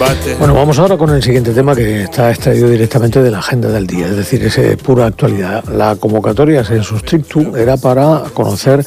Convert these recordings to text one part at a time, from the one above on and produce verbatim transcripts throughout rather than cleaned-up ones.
debate. Bueno, vamos ahora con el siguiente tema que está extraído directamente de la agenda del día, es decir, es eh, pura actualidad. La convocatoria sensu stricto era para conocer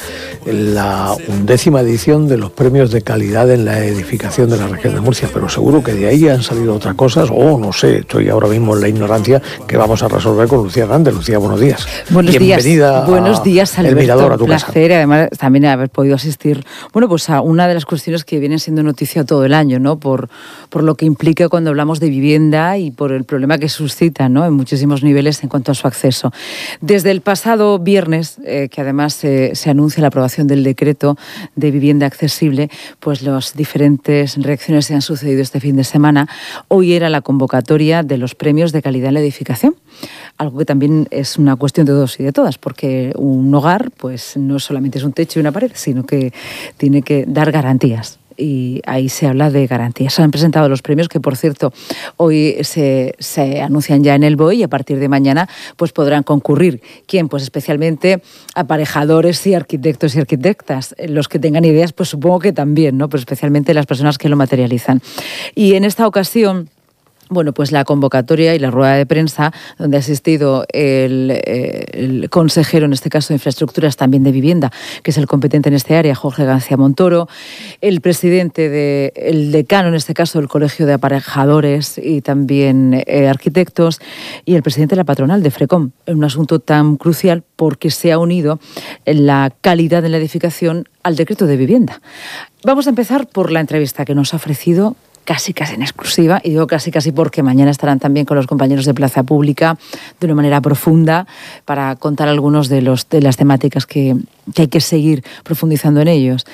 la undécima edición de los premios de calidad en la edificación de la región de Murcia, pero seguro que de ahí han salido otras cosas, o no sé, estoy ahora mismo en la ignorancia que vamos a resolver con Lucía Grande. Lucía, buenos días. Buenos Bienvenida días. Buenos días, Alberto. El Mirador a tu un placer, casa. además también haber podido asistir, bueno, pues a una de las cuestiones que vienen siendo noticia todo el año, ¿no? Por, por lo que implica cuando hablamos de vivienda y por el problema que suscita, ¿no? En muchísimos niveles en cuanto a su acceso. Desde el pasado viernes, eh, que además eh, se anuncia la aprobación del decreto de vivienda accesible, pues las diferentes reacciones se han sucedido este fin de semana. Hoy era la convocatoria de los premios de calidad en la edificación, algo que también es una cuestión de todos y de todas, porque un hogar pues no solamente es un techo y una pared, sino que tiene que dar garantías. Y ahí se habla de garantías. Se han presentado los premios que, por cierto, hoy se, se anuncian ya en el B O E y a partir de mañana pues podrán concurrir. ¿Quién? Pues especialmente aparejadores y arquitectos y arquitectas. Los que tengan ideas, pues supongo que también, ¿no? Pero especialmente las personas que lo materializan. Y en esta ocasión, bueno, pues la convocatoria y la rueda de prensa, donde ha asistido el, eh, el consejero, en este caso de infraestructuras, también de vivienda, que es el competente en este área, Jorge García Montoro, el presidente, de, el decano, en este caso, del Colegio de Aparejadores y también eh, arquitectos, y el presidente de la patronal de FRECOM, en un asunto tan crucial porque se ha unido la calidad en la edificación al decreto de vivienda. Vamos a empezar por la entrevista que nos ha ofrecido casi casi en exclusiva, y digo casi casi porque mañana estarán también con los compañeros de Plaza Pública de una manera profunda para contar algunos de, los, de las temáticas que, que hay que seguir profundizando en ellos.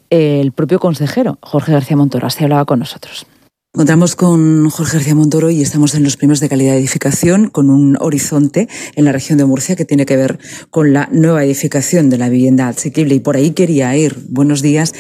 El propio consejero, Jorge García Montoro, así hablaba con nosotros. Encontramos con Jorge García Montoro y estamos en los premios de calidad de edificación con un horizonte en la región de Murcia que tiene que ver con la nueva edificación de la vivienda asequible, y por ahí quería ir. Buenos días.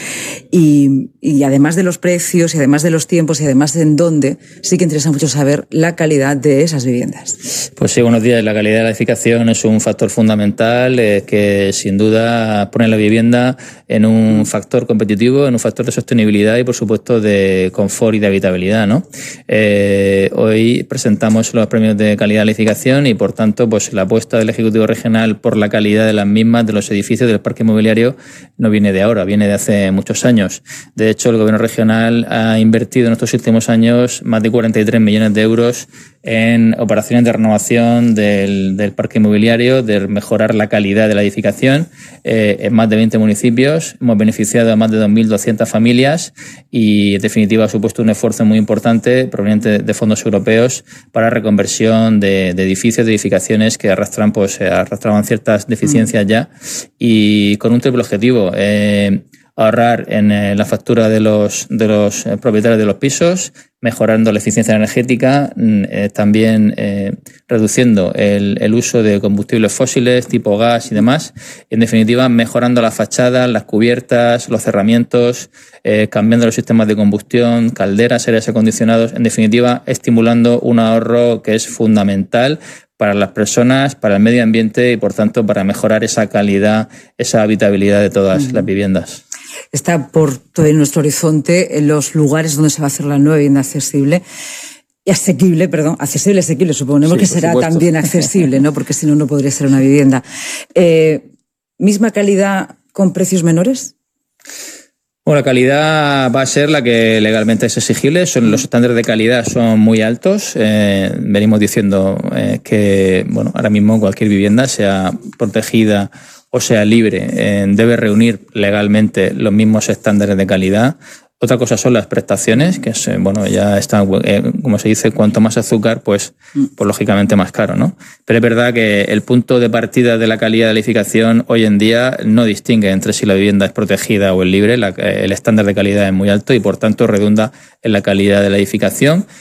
Y, y además de los precios y además de los tiempos y además de en dónde, sí que interesa mucho saber la calidad de esas viviendas. Pues sí, buenos días. La calidad de la edificación es un factor fundamental eh, que sin duda pone la vivienda en un factor competitivo, en un factor de sostenibilidad y por supuesto de confort y de habitabilidad, ¿no? Eh, hoy presentamos los premios de calidad de la edificación y por tanto pues la apuesta del Ejecutivo Regional por la calidad de las mismas, de los edificios, del parque inmobiliario, no viene de ahora, viene de hace muchos años. De hecho, el Gobierno Regional ha invertido en estos últimos años más de cuarenta y tres millones de euros en operaciones de renovación del, del parque inmobiliario, de mejorar la calidad de la edificación eh, en más de veinte municipios. Hemos beneficiado a más de dos mil doscientas familias y en definitiva ha supuesto un esfuerzo muy importante proveniente de fondos europeos para reconversión de, de edificios, de edificaciones que arrastran, pues, arrastraban ciertas deficiencias ya, y con un triple objetivo: eh, ahorrar en eh, la factura de los, de los eh, propietarios de los pisos, mejorando la eficiencia energética, eh, también eh, reduciendo el, el uso de combustibles fósiles tipo gas y demás. En definitiva, mejorando las fachadas, las cubiertas, los cerramientos, eh, cambiando los sistemas de combustión, calderas, aires acondicionados. En definitiva, estimulando un ahorro que es fundamental para las personas, para el medio ambiente y, por tanto, para mejorar esa calidad, esa habitabilidad de todas uh-huh. las viviendas. Está por todo nuestro horizonte en los lugares donde se va a hacer la nueva vivienda accesible. Y asequible, perdón, accesible, asequible, suponemos sí, que será supuesto. También accesible, ¿no? Porque si no, no podría ser una vivienda. Eh, ¿Misma calidad con precios menores? Bueno, la calidad va a ser la que legalmente es exigible. Son, los estándares de calidad son muy altos. Eh, venimos diciendo eh, que, bueno, ahora mismo cualquier vivienda, sea protegida o sea libre, eh, debe reunir legalmente los mismos estándares de calidad. Otra cosa son las prestaciones, que es, bueno, ya está, eh, como se dice, cuanto más azúcar, pues, pues lógicamente más caro, ¿no? Pero es verdad que el punto de partida de la calidad de la edificación hoy en día no distingue entre si la vivienda es protegida o es libre. La, el estándar de calidad es muy alto y por tanto redunda en la calidad de la edificación.